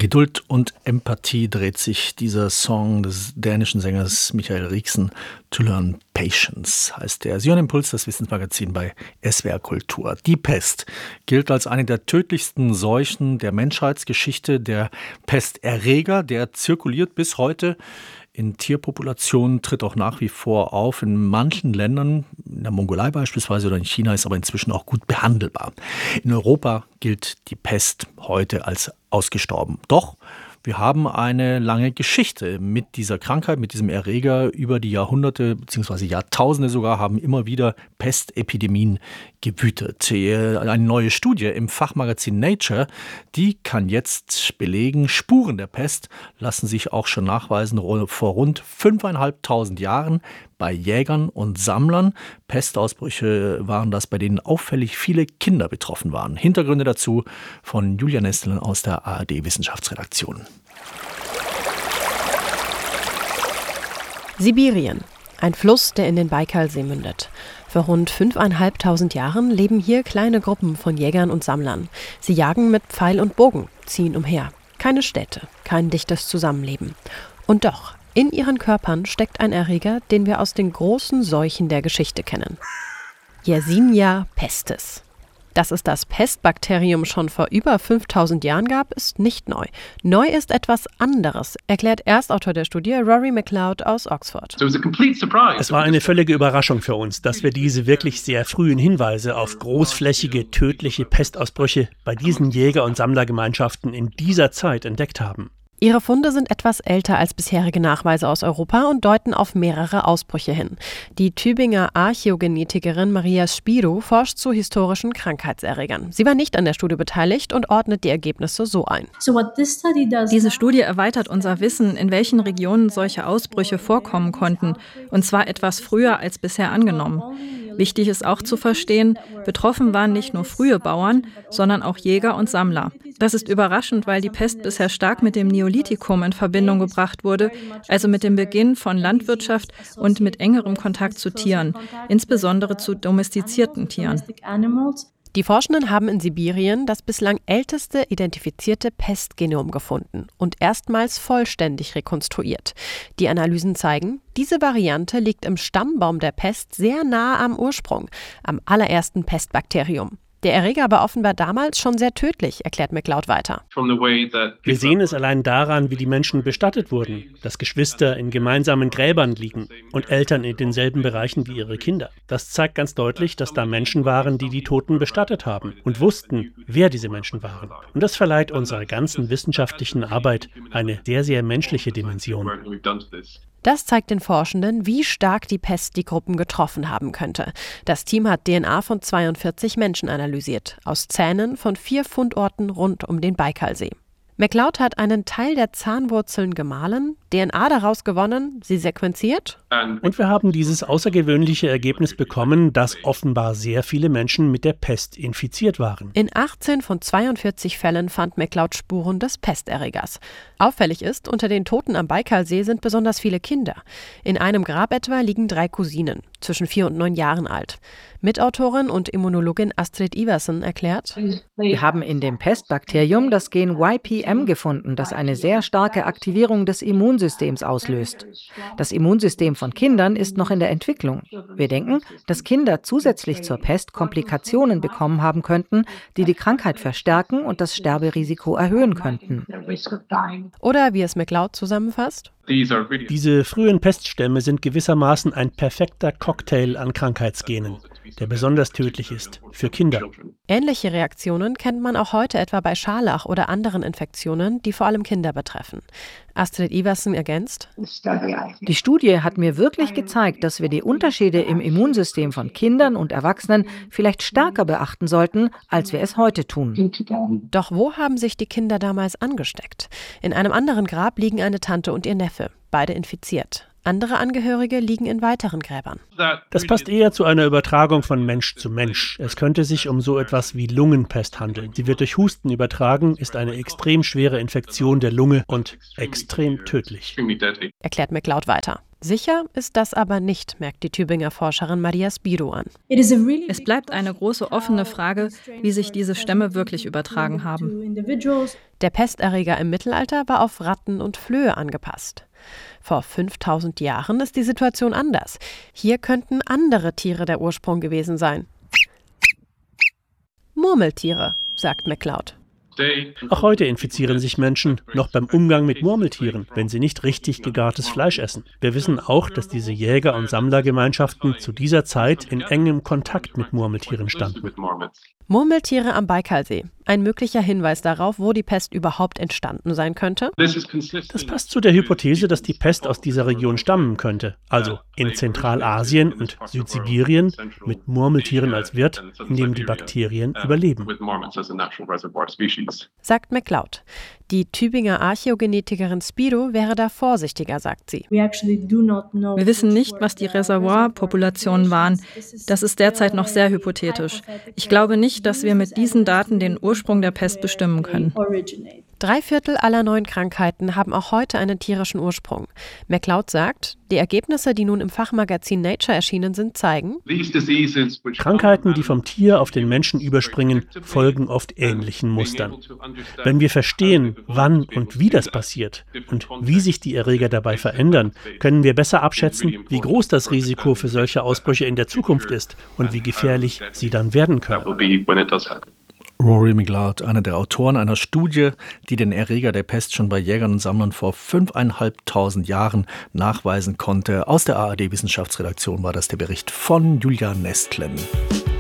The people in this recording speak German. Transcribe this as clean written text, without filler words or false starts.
Geduld und Empathie dreht sich dieser Song des dänischen Sängers Michael Riksen. To Learn Patience heißt der. Sie hören Impuls, das Wissensmagazin bei SWR Kultur. Die Pest gilt als eine der tödlichsten Seuchen der Menschheitsgeschichte. Der Pesterreger, der zirkuliert bis heute in Tierpopulationen, tritt auch nach wie vor auf. In manchen Ländern, in der Mongolei beispielsweise oder in China, ist aber inzwischen auch gut behandelbar. In Europa gilt die Pest heute als ausgestorben. Doch wir haben eine lange Geschichte mit dieser Krankheit, mit diesem Erreger. Über die Jahrhunderte bzw. Jahrtausende sogar haben immer wieder Pestepidemien gewütet. Eine neue Studie im Fachmagazin Nature, die kann jetzt belegen, Spuren der Pest lassen sich auch schon nachweisen vor rund 5.500 Jahren bei Jägern und Sammlern. Pestausbrüche waren das, bei denen auffällig viele Kinder betroffen waren. Hintergründe dazu von Julia Nesteln aus der ARD-Wissenschaftsredaktion. Sibirien, ein Fluss, der in den Baikalsee mündet. Vor rund 5.500 Jahren leben hier kleine Gruppen von Jägern und Sammlern. Sie jagen mit Pfeil und Bogen, ziehen umher. Keine Städte, kein dichtes Zusammenleben. Und doch, in ihren Körpern steckt ein Erreger, den wir aus den großen Seuchen der Geschichte kennen. Yersinia pestis. Dass es das Pestbakterium schon vor über 5.000 Jahren gab, ist nicht neu. Neu ist etwas anderes, erklärt Erstautor der Studie Rory McLeod aus Oxford. Es war eine völlige Überraschung für uns, dass wir diese wirklich sehr frühen Hinweise auf großflächige, tödliche Pestausbrüche bei diesen Jäger- und Sammlergemeinschaften in dieser Zeit entdeckt haben. Ihre Funde sind etwas älter als bisherige Nachweise aus Europa und deuten auf mehrere Ausbrüche hin. Die Tübinger Archäogenetikerin Maria Spiro forscht zu historischen Krankheitserregern. Sie war nicht an der Studie beteiligt und ordnet die Ergebnisse so ein. Diese Studie erweitert unser Wissen, in welchen Regionen solche Ausbrüche vorkommen konnten, und zwar etwas früher als bisher angenommen. Wichtig ist auch zu verstehen, betroffen waren nicht nur frühe Bauern, sondern auch Jäger und Sammler. Das ist überraschend, weil die Pest bisher stark mit dem Neolithikum in Verbindung gebracht wurde, also mit dem Beginn von Landwirtschaft und mit engerem Kontakt zu Tieren, insbesondere zu domestizierten Tieren. Die Forschenden haben in Sibirien das bislang älteste identifizierte Pestgenom gefunden und erstmals vollständig rekonstruiert. Die Analysen zeigen, diese Variante liegt im Stammbaum der Pest sehr nahe am Ursprung, am allerersten Pestbakterium. Der Erreger war offenbar damals schon sehr tödlich, erklärt McLeod weiter. Wir sehen es allein daran, wie die Menschen bestattet wurden, dass Geschwister in gemeinsamen Gräbern liegen und Eltern in denselben Bereichen wie ihre Kinder. Das zeigt ganz deutlich, dass da Menschen waren, die die Toten bestattet haben und wussten, wer diese Menschen waren. Und das verleiht unserer ganzen wissenschaftlichen Arbeit eine sehr, sehr menschliche Dimension. Das zeigt den Forschenden, wie stark die Pest die Gruppen getroffen haben könnte. Das Team hat DNA von 42 Menschen analysiert, aus Zähnen von 4 Fundorten rund um den Baikalsee. McLeod hat einen Teil der Zahnwurzeln gemahlen, DNA daraus gewonnen, sie sequenziert. Und wir haben dieses außergewöhnliche Ergebnis bekommen, dass offenbar sehr viele Menschen mit der Pest infiziert waren. In 18 von 42 Fällen fand McLeod Spuren des Pesterregers. Auffällig ist, unter den Toten am Baikalsee sind besonders viele Kinder. In einem Grab etwa liegen 3 Cousinen, zwischen 4 und 9 Jahren alt. Mitautorin und Immunologin Astrid Iversen erklärt: Wir haben in dem Pestbakterium das Gen YPM gefunden, das eine sehr starke Aktivierung des Immunsystems auslöst. Das Immunsystem von Kindern ist noch in der Entwicklung. Wir denken, dass Kinder zusätzlich zur Pest Komplikationen bekommen haben könnten, die die Krankheit verstärken und das Sterberisiko erhöhen könnten. Oder wie es McLeod zusammenfasst: Diese frühen Peststämme sind gewissermaßen ein perfekter Cocktail an Krankheitsgenen, der besonders tödlich ist für Kinder. Ähnliche Reaktionen kennt man auch heute etwa bei Scharlach oder anderen Infektionen, die vor allem Kinder betreffen. Astrid Iversen ergänzt: Die Studie hat mir wirklich gezeigt, dass wir die Unterschiede im Immunsystem von Kindern und Erwachsenen vielleicht stärker beachten sollten, als wir es heute tun. Doch wo haben sich die Kinder damals angesteckt? In einem anderen Grab liegen eine Tante und ihr Neffe, beide infiziert. Andere Angehörige liegen in weiteren Gräbern. Das passt eher zu einer Übertragung von Mensch zu Mensch. Es könnte sich um so etwas wie Lungenpest handeln. Sie wird durch Husten übertragen, ist eine extrem schwere Infektion der Lunge und extrem tödlich, erklärt McLeod weiter. Sicher ist das aber nicht, merkt die Tübinger Forscherin Maria Spiro an. Es bleibt eine große offene Frage, wie sich diese Stämme wirklich übertragen haben. Der Pesterreger im Mittelalter war auf Ratten und Flöhe angepasst. Vor 5000 Jahren ist die Situation anders. Hier könnten andere Tiere der Ursprung gewesen sein. Murmeltiere, sagt MacLeod. Auch heute infizieren sich Menschen noch beim Umgang mit Murmeltieren, wenn sie nicht richtig gegartes Fleisch essen. Wir wissen auch, dass diese Jäger- und Sammlergemeinschaften zu dieser Zeit in engem Kontakt mit Murmeltieren standen. Murmeltiere am Baikalsee. Ein möglicher Hinweis darauf, wo die Pest überhaupt entstanden sein könnte? Das passt zu der Hypothese, dass die Pest aus dieser Region stammen könnte, also in Zentralasien und Südsibirien mit Murmeltieren als Wirt, in dem die Bakterien überleben. Sagt MacLeod. Die Tübinger Archäogenetikerin Spiro wäre da vorsichtiger, sagt sie. Wir wissen nicht, was die Reservoirpopulationen waren. Das ist derzeit noch sehr hypothetisch. Ich glaube nicht, dass wir mit diesen Daten den Ursprung der Pest bestimmen können. 3/4 aller neuen Krankheiten haben auch heute einen tierischen Ursprung. MacLeod sagt, die Ergebnisse, die nun im Fachmagazin Nature erschienen sind, zeigen: Krankheiten, die vom Tier auf den Menschen überspringen, folgen oft ähnlichen Mustern. Wenn wir verstehen, wann und wie das passiert und wie sich die Erreger dabei verändern, können wir besser abschätzen, wie groß das Risiko für solche Ausbrüche in der Zukunft ist und wie gefährlich sie dann werden können. Rory MacLeod, einer der Autoren einer Studie, die den Erreger der Pest schon bei Jägern und Sammlern vor 5.500 Jahren nachweisen konnte. Aus der ARD-Wissenschaftsredaktion war das der Bericht von Julia Nestlen.